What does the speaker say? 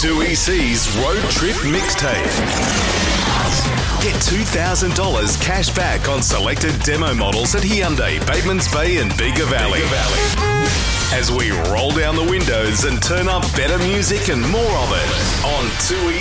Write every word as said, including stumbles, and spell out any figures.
two E C's Road Trip Mixtape. Get two thousand dollars cash back on selected demo models at Hyundai, Batemans Bay and Bega Valley. As we roll down the windows and turn up better music and more of it on two E C.